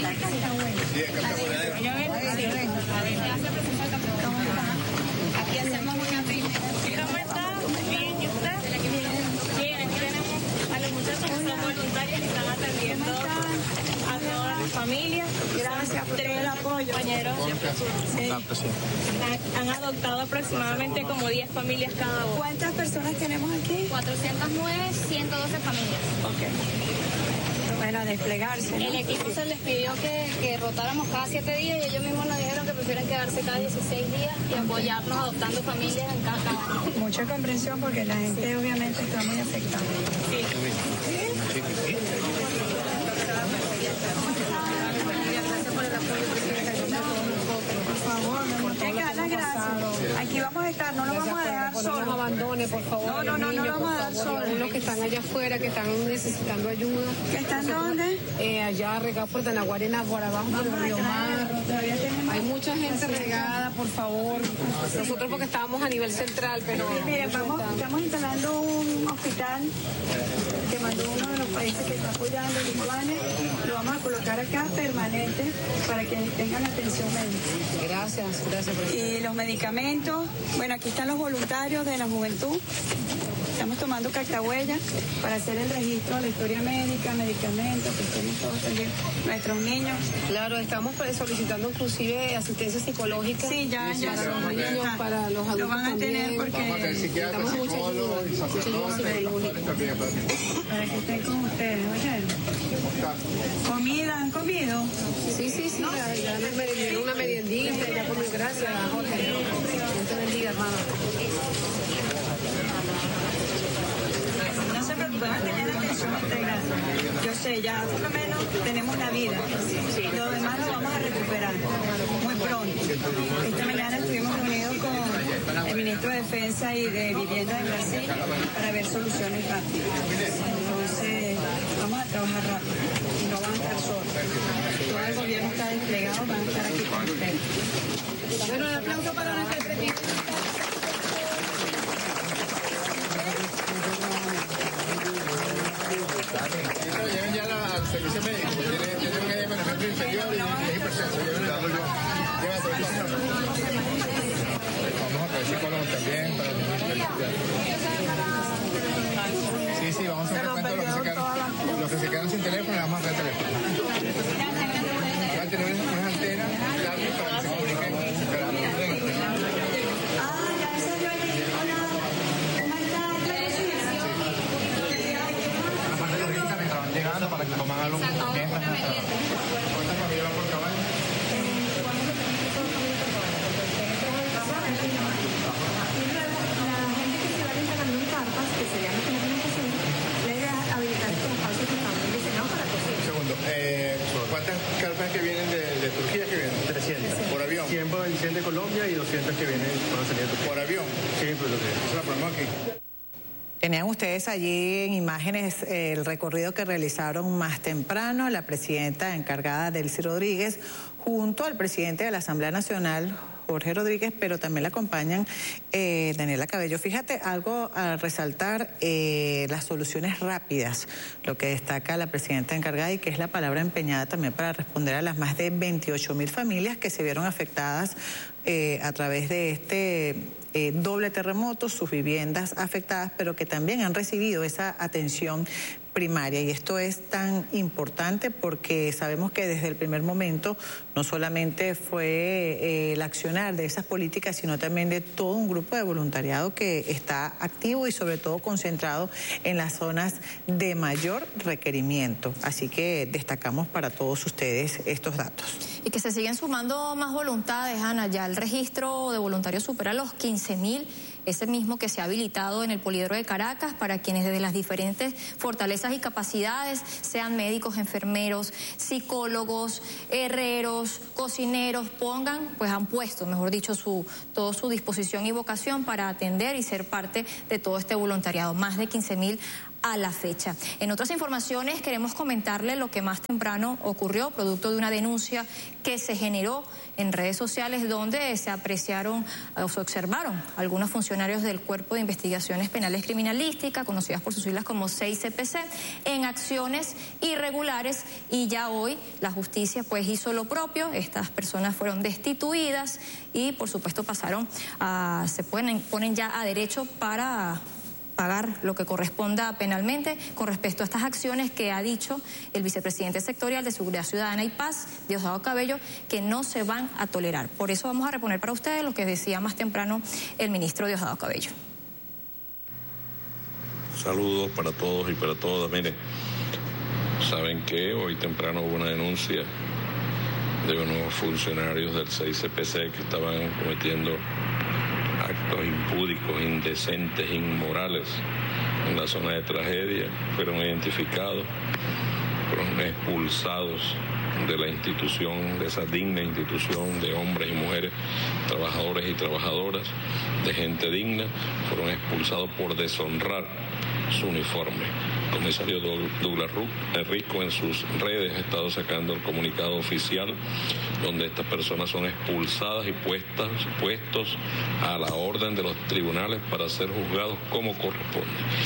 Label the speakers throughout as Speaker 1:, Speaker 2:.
Speaker 1: Aquí hacemos una primera. ¿Cómo está? Bien, ¿y usted? Bien, aquí tenemos a los muchachos que son voluntarios que están atendiendo a todas las familias. Gracias por el apoyo, compañeros. Han adoptado aproximadamente como 10 familias cada uno.
Speaker 2: ¿Cuántas personas tenemos aquí?
Speaker 3: 409, 112 familias.
Speaker 2: Ok. Bueno, a desplegarse, ¿no?
Speaker 3: El equipo se les pidió que rotáramos cada 7 días y ellos mismos nos dijeron que prefieren quedarse cada 16 días y apoyarnos adoptando familias en cada año.
Speaker 2: Mucha comprensión porque la gente obviamente está muy afectada.
Speaker 1: Sí.
Speaker 3: Gracias por el apoyo, presidenta.
Speaker 2: Por favor, no tenga las gracias. Aquí vamos a estar, no lo vamos a dejar
Speaker 4: No
Speaker 2: solos.
Speaker 4: nos abandone, por favor.
Speaker 2: No lo vamos a dejar solos.
Speaker 4: Los que están allá afuera, que están necesitando ayuda.
Speaker 2: ¿Que están dónde?
Speaker 4: Allá regados por Tanaguarena, por abajo, por el Río Mar. Hay mucha gente regada, por favor. Nosotros porque estábamos a nivel central, pero...
Speaker 2: Miren, estamos instalando un hospital que mandó uno de los países que está apoyando, Lituania. Lo vamos a colocar acá permanente para que tengan atención médica.
Speaker 4: Gracias.
Speaker 2: Y los medicamentos, bueno, aquí están los voluntarios de la juventud. Estamos tomando cartahuella para hacer el registro de la historia médica, medicamentos, que estemos todos también, nuestros niños.
Speaker 4: Claro, estamos solicitando inclusive asistencia psicológica.
Speaker 2: Sí, ya.
Speaker 4: Para los niños, para los adultos.
Speaker 2: Lo van a tener porque
Speaker 4: necesitamos mucha ayuda psicológica.
Speaker 2: para que estén con ustedes, oye. ¿Comida? ¿Han comido?
Speaker 4: Sí, ya me dieron una meriendita, ya comí, gracias, Jorge. Dios te bendiga, hermano.
Speaker 2: No se preocupen, van a tener atención integral. Yo sé, ya por lo menos tenemos la vida. Lo demás lo vamos a recuperar muy pronto. Esta mañana estuvimos reunidos con el ministro de Defensa y de Vivienda de Brasil para ver soluciones rápidas. Entonces, vamos a trabajar rápido y no van a estar solos. Todo el gobierno está desplegado, van a estar aquí con ustedes.
Speaker 4: Bueno, un aplauso para nuestra presidenta.
Speaker 5: Lleven ya al servicio médico, tiene un edema en el membro inferior y es hipertenso. Llévatelo. Vamos a traer psicólogos también para Sí, vamos a hacer cuenta de los que se quedan sin teléfono, le vamos a traer teléfono. Va a tener unas antenas largas para que se comuniquen. Para que coman algo mientras ¿cuántas familias van por caballo?
Speaker 6: La gente que se va instalando en carpas, que serían los que no tienen cocina, la idea es habilitar estos espacios que están diseñados para cocina.
Speaker 5: Un segundo, ¿cuántas carpas que vienen de Turquía que vienen? 300. ¿Por avión? 100 de Colombia y 200 que vienen para salir de Turquía. ¿Por avión? Sí, pues lo que es la ponemos aquí.
Speaker 7: Tenían ustedes allí en imágenes el recorrido que realizaron más temprano la presidenta encargada, Delcy Rodríguez, junto al presidente de la Asamblea Nacional, Jorge Rodríguez, pero también la acompañan Daniela Cabello. Fíjate, algo a resaltar, las soluciones rápidas, lo que destaca la presidenta encargada y que es la palabra empeñada también para responder a las más de 28.000 familias que se vieron afectadas a través de este doble terremoto, sus viviendas afectadas, pero que también han recibido esa atención primaria. Y esto es tan importante porque sabemos que desde el primer momento no solamente fue el accionar de esas políticas, sino también de todo un grupo de voluntariado que está activo y sobre todo concentrado en las zonas de mayor requerimiento. Así que destacamos para todos ustedes estos datos.
Speaker 3: Y que se siguen sumando más voluntades, Ana. Ya el registro de voluntarios supera los 15.000, ese mismo que se ha habilitado en el Poliedro de Caracas para quienes desde las diferentes fortalezas y capacidades, sean médicos, enfermeros, psicólogos, herreros, cocineros, han puesto, mejor dicho, toda su disposición y vocación para atender y ser parte de todo este voluntariado. Más de 15.000 a la fecha. En otras informaciones queremos comentarle lo que más temprano ocurrió, producto de una denuncia que se generó en redes sociales donde se apreciaron o se observaron algunos funcionarios del Cuerpo de Investigaciones Penales Criminalísticas, conocidas por sus siglas como 6CPC, en acciones irregulares, y ya hoy la justicia pues hizo lo propio. Estas personas fueron destituidas y por supuesto pasaron a, ponen ya a derecho para pagar lo que corresponda penalmente con respecto a estas acciones que ha dicho el vicepresidente sectorial de Seguridad Ciudadana y Paz, Diosdado Cabello, que no se van a tolerar. Por eso vamos a reponer para ustedes lo que decía más temprano el ministro Diosdado Cabello.
Speaker 8: Saludos para todos y para todas. Miren, saben que hoy temprano hubo una denuncia de unos funcionarios del 6CPC que estaban cometiendo actos impúdicos, indecentes, inmorales en la zona de tragedia. Fueron identificados, fueron expulsados de la institución, de esa digna institución de hombres y mujeres, trabajadores y trabajadoras, de gente digna. Fueron expulsados por deshonrar su uniforme. El comisario Douglas Rico en sus redes ha estado sacando el comunicado oficial donde estas personas son expulsadas y puestos a la orden de los tribunales para ser juzgados como corresponde.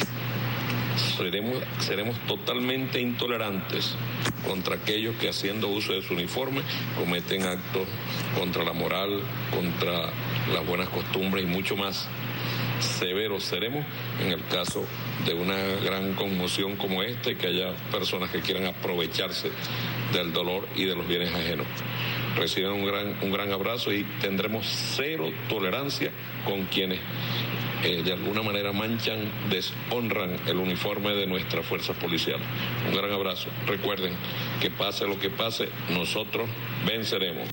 Speaker 8: Seremos totalmente intolerantes contra aquellos que, haciendo uso de su uniforme, cometen actos contra la moral, contra las buenas costumbres y mucho más. Severos seremos en el caso de una gran conmoción como esta y que haya personas que quieran aprovecharse del dolor y de los bienes ajenos. Reciben un gran abrazo y tendremos cero tolerancia con quienes de alguna manera manchan, deshonran el uniforme de nuestras fuerzas policiales. Un gran abrazo. Recuerden que pase lo que pase, nosotros venceremos.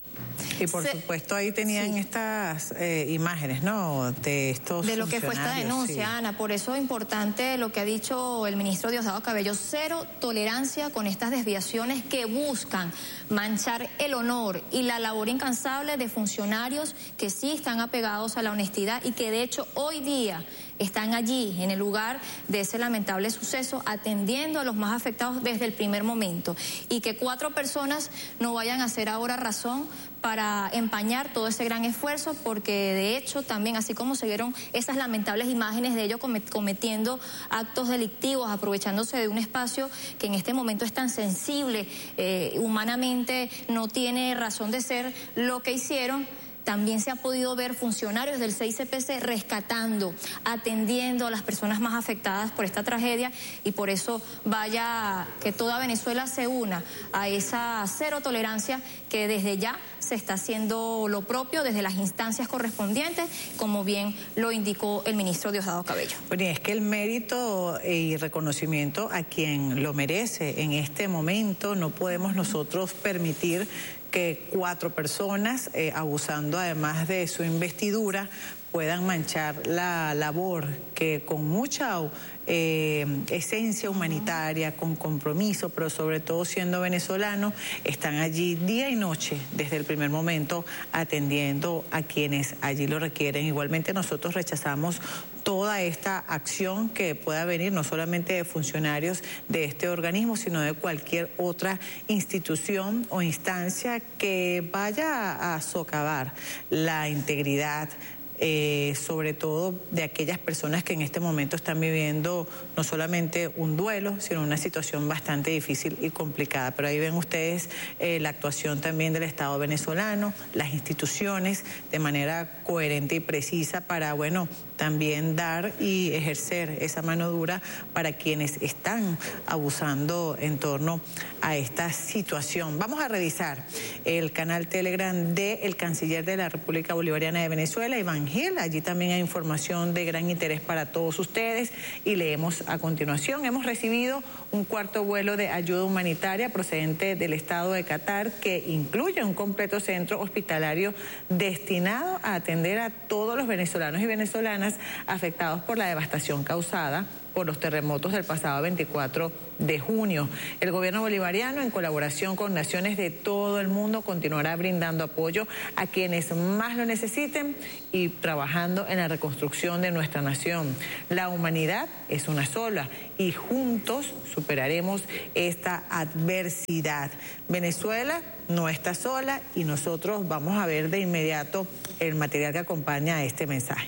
Speaker 7: Y por supuesto ahí tenían estas imágenes, ¿no? De estos
Speaker 3: de lo que fue esta denuncia, sí. Ana, por eso es importante lo que ha dicho el ministro Diosdado Cabello: cero tolerancia con estas desviaciones que buscan manchar el honor y la labor incansable de funcionarios que sí están apegados a la honestidad y que de hecho hoy día están allí en el lugar de ese lamentable suceso atendiendo a los más afectados desde el primer momento, y que 4 personas no vayan a ser ahora razón para empañar todo ese gran esfuerzo, porque de hecho también, así como se vieron esas lamentables imágenes de ellos cometiendo actos delictivos, aprovechándose de un espacio que en este momento es tan sensible, humanamente no tiene razón de ser lo que hicieron. También se ha podido ver funcionarios del 6CPC rescatando, atendiendo a las personas más afectadas por esta tragedia, y por eso vaya que toda Venezuela se una a esa cero tolerancia que desde ya se está haciendo lo propio desde las instancias correspondientes, como bien lo indicó el ministro Diosdado Cabello.
Speaker 7: Bueno, y es que el mérito y reconocimiento a quien lo merece en este momento. No podemos nosotros permitir que 4 personas, abusando además de su investidura, puedan manchar la labor que con mucha esencia humanitaria, con compromiso, pero sobre todo siendo venezolanos, están allí día y noche desde el primer momento atendiendo a quienes allí lo requieren. Igualmente nosotros rechazamos toda esta acción que pueda venir no solamente de funcionarios de este organismo, sino de cualquier otra institución o instancia que vaya a socavar la integridad, sobre todo de aquellas personas que en este momento están viviendo no solamente un duelo, sino una situación bastante difícil y complicada. Pero ahí ven ustedes la actuación también del Estado venezolano, las instituciones, de manera coherente y precisa para, bueno, también dar y ejercer esa mano dura para quienes están abusando en torno a esta situación. Vamos a revisar el canal Telegram del canciller de la República Bolivariana de Venezuela, Iván Gil. Allí también hay información de gran interés para todos ustedes y leemos a continuación. Hemos recibido un 4º vuelo de ayuda humanitaria procedente del Estado de Qatar, que incluye un completo centro hospitalario destinado a atender a todos los venezolanos y venezolanas afectados por la devastación causada por los terremotos del pasado 24 de junio. El gobierno bolivariano, en colaboración con naciones de todo el mundo, continuará brindando apoyo a quienes más lo necesiten y trabajando en la reconstrucción de nuestra nación. La humanidad es una sola y juntos superaremos esta adversidad. Venezuela no está sola y nosotros vamos a ver de inmediato el material que acompaña a este mensaje.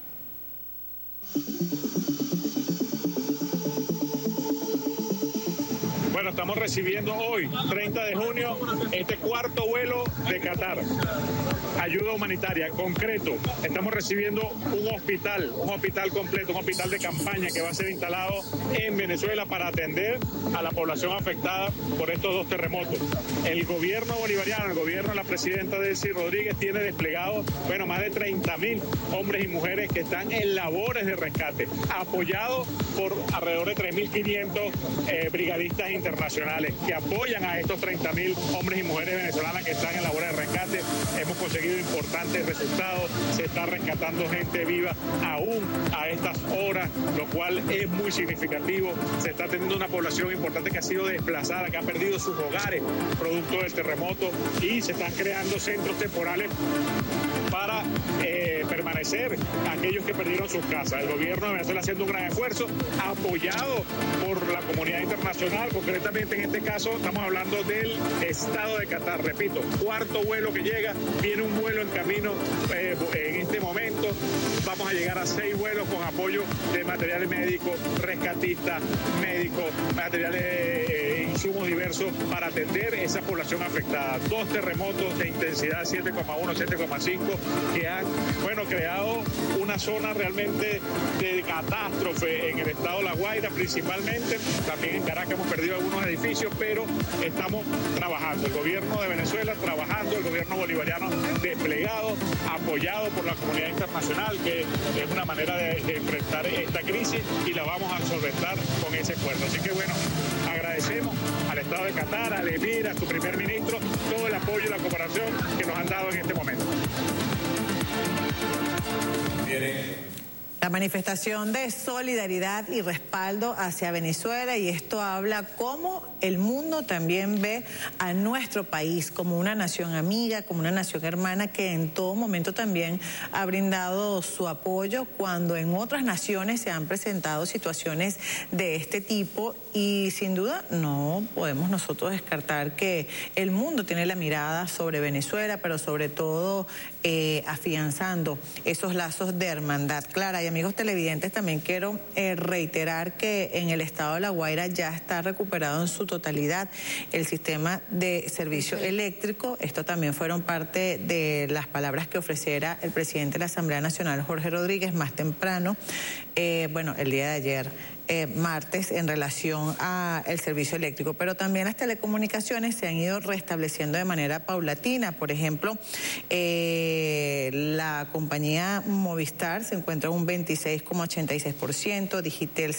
Speaker 9: Bueno, estamos recibiendo hoy, 30 de junio, este cuarto vuelo de Qatar. Ayuda humanitaria, concreto. Estamos recibiendo un hospital completo, un hospital de campaña que va a ser instalado en Venezuela para atender a la población afectada por estos dos terremotos. El gobierno bolivariano, el gobierno de la presidenta Delcy Rodríguez tiene desplegado, más de 30.000 hombres y mujeres que están en labores de rescate, apoyados por alrededor de 3.500 brigadistas internacionales que apoyan a estos 30.000 hombres y mujeres venezolanas que están en labores de rescate. Hemos conseguido importantes resultados, se está rescatando gente viva aún a estas horas, lo cual es muy significativo. Se está teniendo una población importante que ha sido desplazada, que ha perdido sus hogares producto del terremoto, y se están creando centros temporales para permanecer aquellos que perdieron sus casas. El gobierno de Venezuela haciendo un gran esfuerzo, apoyado por la comunidad internacional. Concretamente en este caso estamos hablando del Estado de Qatar. Repito, cuarto vuelo que llega, viene un vuelo en camino en este momento. Vamos a llegar a 6 vuelos con apoyo de materiales médicos, rescatistas, médicos, materiales, insumos diversos para atender esa población afectada. 2 terremotos de intensidad 7,1, 7,5 que han, creado una zona realmente de catástrofe en el estado de La Guaira principalmente. También en Caracas hemos perdido algunos edificios, pero estamos trabajando. El gobierno de Venezuela trabajando, el gobierno bolivariano desplegado, apoyado por la comunidad internacional, que es una manera de enfrentar esta crisis y la vamos a solventar con ese esfuerzo. Así que agradecemos al Estado de Qatar, al Emir, a su primer ministro, todo el apoyo y la cooperación que nos han dado en este momento.
Speaker 7: La manifestación de solidaridad y respaldo hacia Venezuela, y esto habla cómo el mundo también ve a nuestro país como una nación amiga, como una nación hermana que en todo momento también ha brindado su apoyo cuando en otras naciones se han presentado situaciones de este tipo, y sin duda no podemos nosotros descartar que el mundo tiene la mirada sobre Venezuela, pero sobre todo afianzando esos lazos de hermandad. Clara, y amigos televidentes, también quiero reiterar que en el estado de La Guaira ya está recuperado en su totalidad el sistema de servicio eléctrico. Esto también fueron parte de las palabras que ofreciera el presidente de la Asamblea Nacional, Jorge Rodríguez, más temprano, el día de ayer, martes, en relación al servicio eléctrico. Pero también las telecomunicaciones se han ido restableciendo de manera paulatina. Por ejemplo, la compañía Movistar se encuentra en un 26,86%, Digitel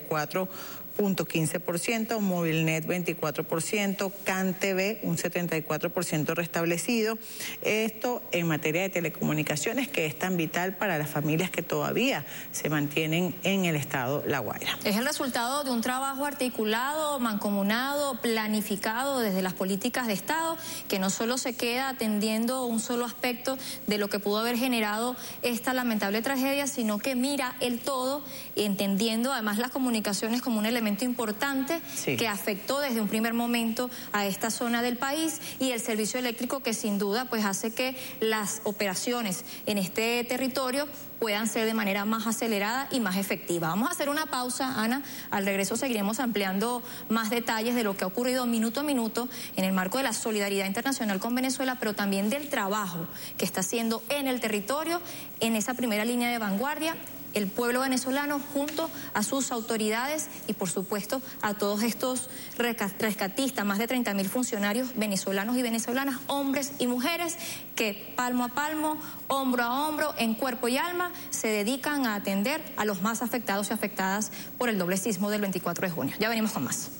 Speaker 7: 64,15%, Movilnet 24%, CanTV un 74% restablecido. Esto en materia de telecomunicaciones, que es tan vital para las familias que todavía se mantienen en el estado La Guaira.
Speaker 3: Es el resultado de un trabajo articulado, mancomunado, planificado desde las políticas de Estado, que no solo se queda atendiendo un solo aspecto de lo que pudo haber generado esta lamentable tragedia, sino que mira el todo, entendiendo además las comunicaciones como un elemento importante que afectó desde un primer momento a esta zona del país, y el servicio eléctrico, que sin duda hace que las operaciones en este territorio puedan ser de manera más acelerada y más efectiva. Vamos a hacer una pausa, Ana. Al regreso seguiremos ampliando más detalles de lo que ha ocurrido minuto a minuto en el marco de la solidaridad internacional con Venezuela, pero también del trabajo que está haciendo en el territorio, en esa primera línea de vanguardia, el pueblo venezolano junto a sus autoridades y, por supuesto, a todos estos rescatistas, más de 30.000 funcionarios venezolanos y venezolanas, hombres y mujeres, que palmo a palmo, hombro a hombro, en cuerpo y alma, se dedican a atender a los más afectados y afectadas por el doble sismo del 24 de junio. Ya venimos con más.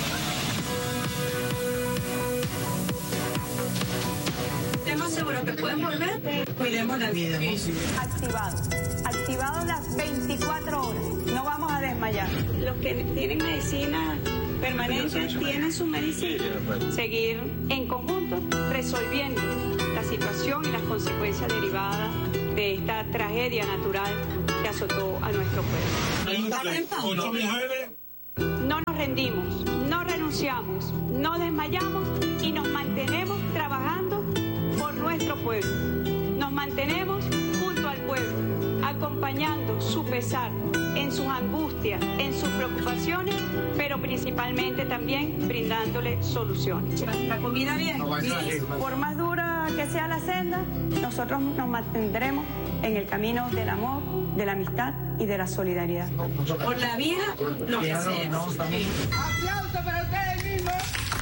Speaker 6: Estemos seguros que
Speaker 2: pueden volver, cuidemos la vida. Activado las 24 horas. No vamos a desmayar. Los que tienen medicina permanente tienen su medicina. Seguir en conjunto resolviendo la situación y las consecuencias derivadas de esta tragedia natural que azotó a nuestro pueblo. No nos rendimos, no renunciamos, no desmayamos y nos mantenemos trabajando por nuestro pueblo. Nos mantenemos junto al pueblo, acompañando su pesar en sus angustias, en sus preocupaciones, pero principalmente también brindándole soluciones. La comida bien, por más dura que sea la senda, nosotros nos mantendremos en el camino del amor, de la amistad y de la solidaridad. Por la vida, lo que sea.
Speaker 10: ¡Aplauso para ustedes mismos!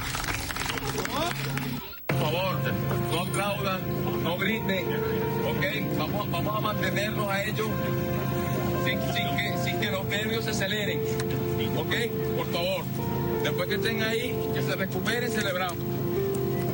Speaker 11: Por favor, no aplaudan, no griten, ¿ok? Vamos a mantenernos a ellos sin que los nervios se aceleren, ¿ok? Por favor, después que estén ahí, que se recuperen, celebramos.